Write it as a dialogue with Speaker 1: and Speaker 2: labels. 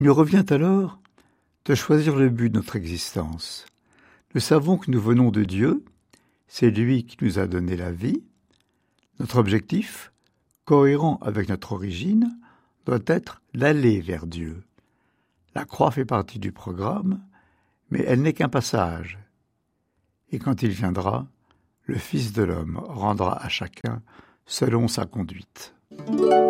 Speaker 1: Il nous revient alors de choisir le but de notre existence. Nous savons que nous venons de Dieu, c'est lui qui nous a donné la vie. Notre objectif, cohérent avec notre origine, doit être d'aller vers Dieu. La croix fait partie du programme, mais elle n'est qu'un passage. Et quand il viendra, le Fils de l'homme rendra à chacun selon sa conduite.